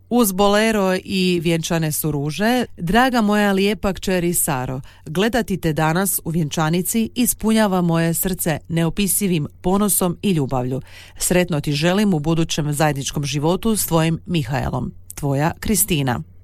Uz bolero i vjenčane su ruže, draga moja lijepa kćeri Saro, gledati te danas u vjenčanici ispunjava moje srce neopisivim ponosom i ljubavlju. Sretno ti želim u budućem zajedničkom životu s tvojim Mihaelom. Tvoja Kristina.